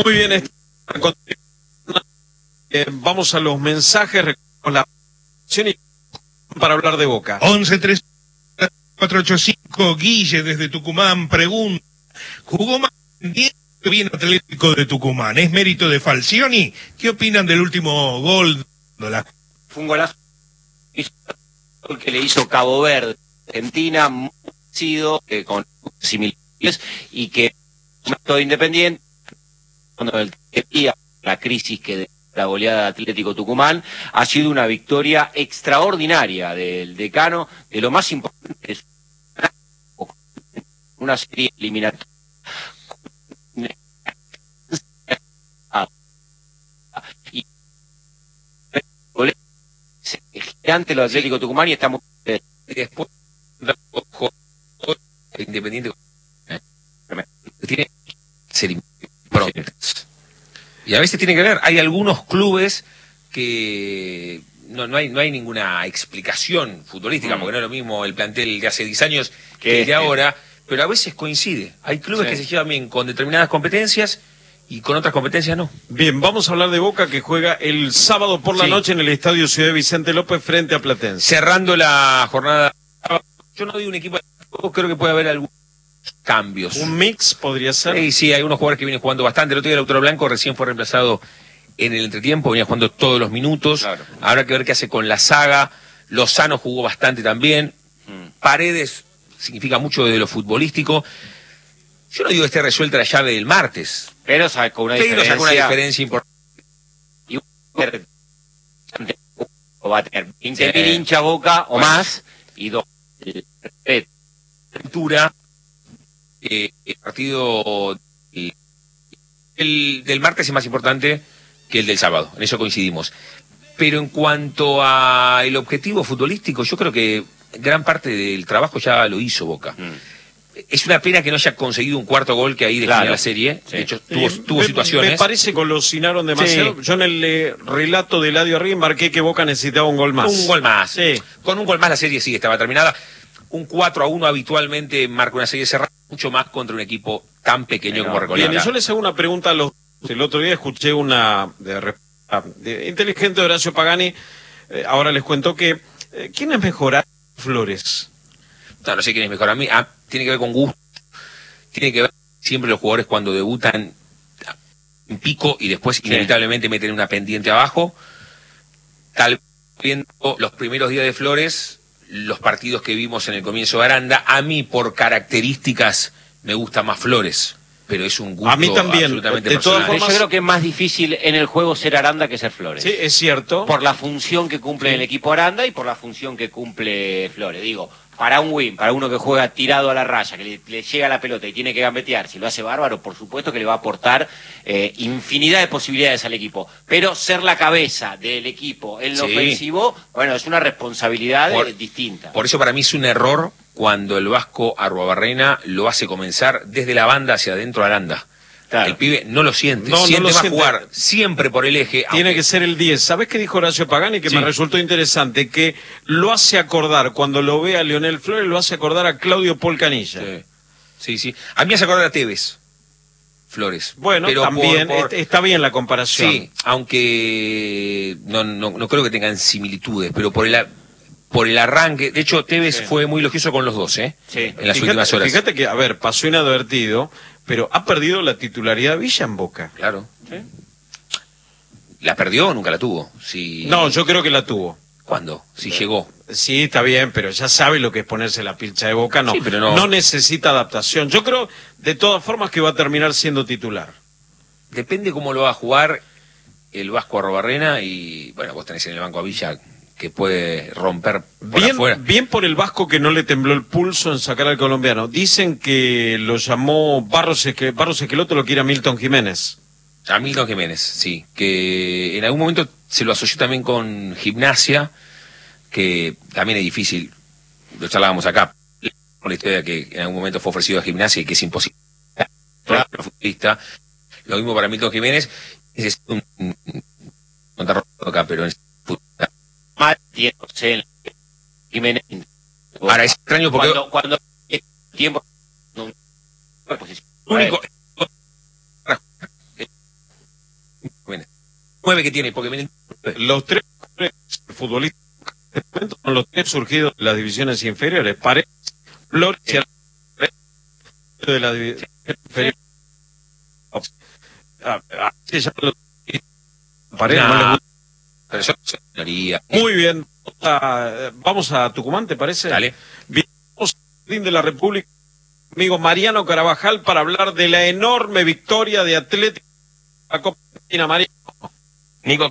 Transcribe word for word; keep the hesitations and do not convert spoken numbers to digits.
Muy bien, eh, vamos a los mensajes, la para hablar de Boca. once tres cuatro ocho cinco, Guille desde Tucumán pregunta, ¿jugó más bien Atlético de Tucumán? ¿Es mérito de Falcioni? ¿Qué opinan del último gol? Fue un golazo que le hizo Cabo Verde, Argentina, muy parecido, eh, con similitudes, y que todo Independiente, cuando el que la crisis que de la goleada de Atlético Tucumán, ha sido una victoria extraordinaria del decano, de lo más importante, es una serie eliminatoria. Y gigante lo Atlético Tucumán y estamos después Independiente tiene ser pronto. Y a veces tiene que ver, hay algunos clubes que no, no hay no hay ninguna explicación futbolística, mm. porque no es lo mismo el plantel de hace diez años que el de ahora, pero a veces coincide. Hay clubes sí. que se llevan bien con determinadas competencias y con otras competencias no. Bien, vamos a hablar de Boca, que juega el sábado por la sí. noche en el Estadio Ciudad Vicente López frente a Platense. Cerrando la jornada, yo no digo un equipo, creo que puede haber algún cambios. ¿Un mix podría ser? Sí, sí, hay unos jugadores que vienen jugando bastante. El otro día Lautaro Blanco recién fue reemplazado en el entretiempo, venía jugando todos los minutos. Claro. Habrá que ver qué hace con la saga. Lozano jugó bastante también. Mm. Paredes significa mucho desde lo futbolístico. Yo no digo que esté resuelta la llave del martes. Pero sacó una pero diferencia. Sacó una diferencia importante. Y va a tener veinte mil sí. hinchas Boca o bueno. más y dos. Altura. Eh, el partido el, el del martes es más importante que el del sábado, en eso coincidimos. Pero en cuanto a el objetivo futbolístico, yo creo que gran parte del trabajo ya lo hizo Boca. Mm. Es una pena que no haya conseguido un cuarto gol que ahí define claro. la serie. Sí. De hecho, tuvo, eh, tuvo me, situaciones. Me parece que golosinaron demasiado. Sí. Yo en el eh, relato de Eladio Arriba marqué que Boca necesitaba un gol más. Un gol más. Sí. Con un gol más la serie sí estaba terminada. Un cuatro a uno habitualmente marca una serie cerrada, mucho más contra un equipo tan pequeño Pero, como Recoleta. Bien, y yo les hago una pregunta a los... El otro día escuché una de, de inteligente de Horacio Pagani, eh, ahora les cuento que... Eh, ¿Quién es mejor? Flores. No, no sé quién es mejor. A mí ah, tiene que ver con gusto, tiene que ver siempre los jugadores cuando debutan en pico y después sí. inevitablemente meten una pendiente abajo. Tal vez viendo los primeros días de Flores... los partidos que vimos en el comienzo de Aranda, a mí por características me gusta más Flores, pero es un gusto a mí también, absolutamente de personal. Todas formas, yo creo que es más difícil en el juego ser Aranda que ser Flores. Sí, es cierto. Por la función que cumple sí. el equipo Aranda y por la función que cumple Flores. Digo, para un win, para uno que juega tirado a la raya, que le, le llega la pelota y tiene que gambetear, si lo hace bárbaro, por supuesto que le va a aportar eh, infinidad de posibilidades al equipo. Pero ser la cabeza del equipo en lo sí. ofensivo, bueno, es una responsabilidad por, distinta. Por eso para mí es un error cuando el vasco Arruabarrena lo hace comenzar desde la banda hacia adentro a Aranda. Claro. El pibe no lo siente, no, siente no lo va siente. a jugar siempre por el eje. Tiene aunque... que ser el diez. ¿Sabés qué dijo Horacio Pagani? Que sí. me resultó interesante, que lo hace acordar, cuando lo ve a Leonel Flores, lo hace acordar a Claudio Polcanilla. Sí, sí, sí. A mí me hace acordar a Tevez, Flores. Bueno, pero también por, por... está bien la comparación. Sí, aunque no, no, no creo que tengan similitudes, pero por el... por el arranque, de hecho Tevez sí. fue muy elogioso con los dos, ¿eh? Sí. En las fíjate, últimas horas. Fíjate que, a ver, pasó inadvertido, pero ha perdido la titularidad Villa en Boca. Claro. ¿Sí? ¿La perdió o nunca la tuvo? Si... No, yo creo que la tuvo. ¿Cuándo? Si pero, llegó. Sí, está bien, pero ya sabe lo que es ponerse la pilcha de Boca, no. Sí, pero no. No necesita adaptación. Yo creo, de todas formas, que va a terminar siendo titular. Depende cómo lo va a jugar el Vasco Arruabarrena y, bueno, vos tenés en el banco a Villa... que puede romper por bien, afuera. Bien por el Vasco que no le tembló el pulso en sacar al colombiano. Dicen que lo llamó Barros, que Barros Esqueloto lo quiere a Milton Jiménez. A Milton Jiménez, sí. Que en algún momento se lo asoció también con Gimnasia, que también es difícil. Lo charlábamos acá. Con la historia que en algún momento fue ofrecido a Gimnasia y que es imposible. Claro. Futbolista. Lo mismo para Milton Jiménez. Es un... un acá, pero es mal tiempo Jiménez. Ahora es extraño porque cuando, cuando el tiempo no, único nueve que tiene, porque vienen... Los tres futbolistas son los tres surgidos de las divisiones inferiores. Paredes, Flores y Alvarez de la división inferior. Paredes no le gusta. Pero yo señoría. Muy bien. Vamos a Tucumán, ¿te parece? Dale. Vamos al fin de la República, amigo Mariano Carabajal, para hablar de la enorme victoria de Atlético en la Copa Argentina. Mariano.